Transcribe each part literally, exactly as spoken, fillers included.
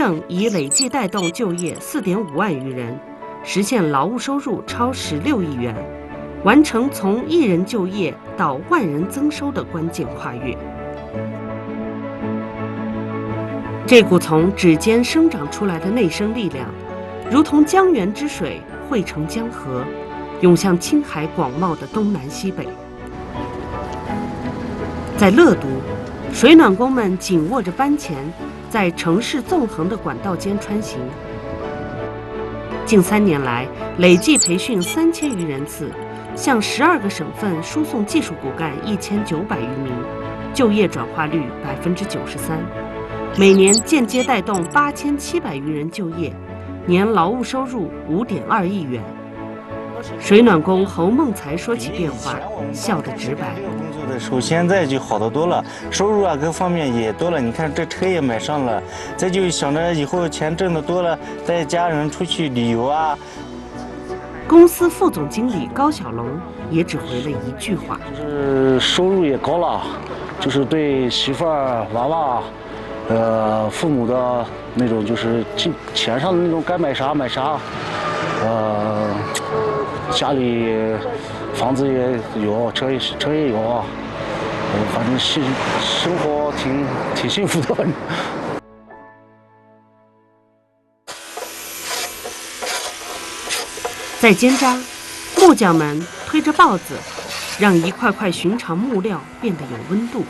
省已累计带动就业四点五万余人，实现劳务收入超十六亿元，完成从一人就业到万人增收的关键跨越。这股从指尖生长出来的内生力量，如同江源之水汇成江河，涌向青海广袤的东南西北。在乐都，水暖工们紧握着班钳，在城市纵横的管道间穿行。近三年来，累计培训三千余人次，向十二个省份输送技术骨干一千九百余名，就业转化率百分之九十三。每年间接带动八千七百余人就业，年劳务收入五点二亿元。水暖工侯梦才说起变化，笑得直白。 工作的时候，现在就好得多了，收入啊各方面也多了。你看这车也买上了，再就想着以后钱挣得多了，带家人出去旅游啊。 公司副总经理高小龙也只回了一句话： 就是收入也高了，就是对媳妇儿、娃娃。呃，父母的那种就是金钱上的那种该买啥买啥，呃，家里房子也有，车也车也有，呃，反正是生活挺挺幸福的。 在尖扎，木匠们推着刨子，让一块块寻常木料变得有温度。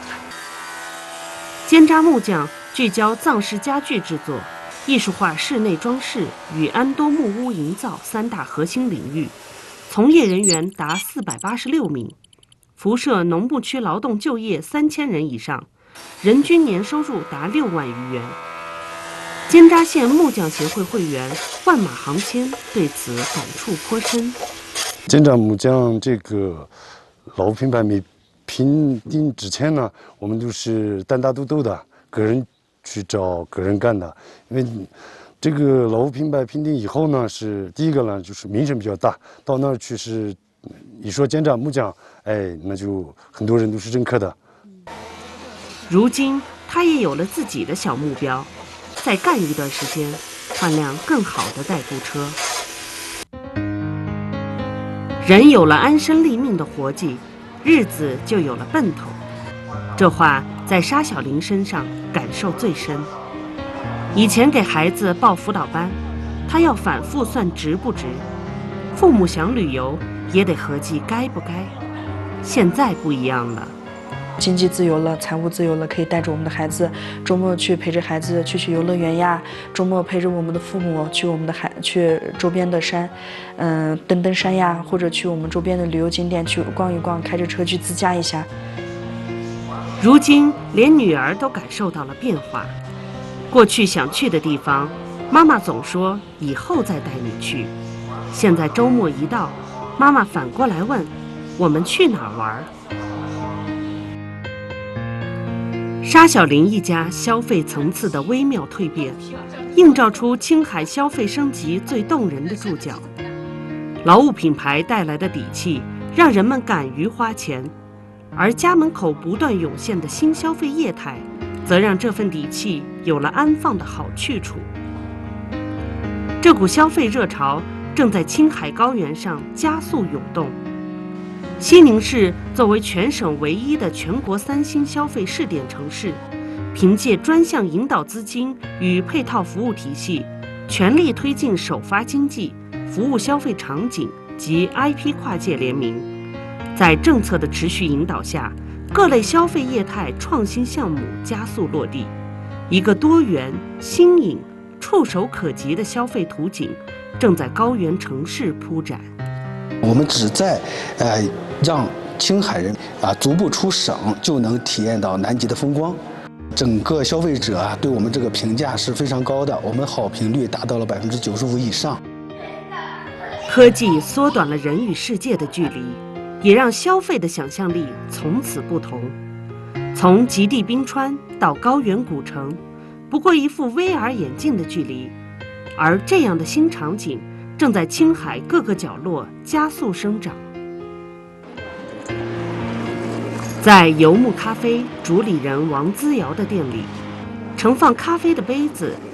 尖扎木匠聚焦藏式家具制作、艺术化室内装饰与安多木屋营造三大核心领域，从业人员达四百八十六名，辐射农牧区劳动就业三千人以上，人均年收入达六万余元。尖扎县木匠协会会员万马航谦对此感触颇深。 尖扎木匠这个老品牌没评定之前呢，我们都是单打独斗的，个人去找个人干的。因为这个劳务品牌评定以后呢，是第一个呢，就是名声比较大，到那儿去是一说尖扎木匠，哎，那就很多人都是认可的。 如今他也有了自己的小目标，再干一段时间，换辆更好的代步车。人有了安身立命的活计，日子就有了奔头，这话在沙小玲身上感受最深。以前给孩子报辅导班，她要反复算值不值；父母想旅游，也得合计该不该。现在不一样了， 经济自由了，财务自由了，可以带着我们的孩子，周末去陪着孩子去去游乐园呀，周末陪着我们的父母去我们的海去周边的山，嗯、呃，登登山呀，或者去我们周边的旅游景点去逛一逛，开着车去自驾一下。 如今连女儿都感受到了变化，过去想去的地方，妈妈总说以后再带你去，现在周末一到，妈妈反过来问我们去哪儿玩。沙小玲一家消费层次的微妙蜕变，映照出青海消费升级最动人的注脚。劳务品牌带来的底气，让人们敢于花钱，而家门口不断涌现的新消费业态，则让这份底气有了安放的好去处。这股消费热潮正在青海高原上加速涌动。西宁市作为全省唯一的全国三星消费试点城市，凭借专项引导资金与配套服务体系，全力推进首发经济、服务消费场景及 I P 跨界联名。在政策的持续引导下，各类消费业态创新项目加速落地，一个多元、新颖、触手可及的消费图景正在高原城市铺展。 我们只在呃让青海人啊足不出省就能体验到南极的风光，整个消费者啊对我们这个评价是非常高的，我们好评率达到了百分之九十五以上。 科技缩短了人与世界的距离，也让消费的想象力从此不同。从极地冰川到高原古城，不过一副 V R 眼镜的距离，而这样的新场景正在青海各个角落加速生长。在游牧咖啡主理人王姿瑶的店里，盛放咖啡的杯子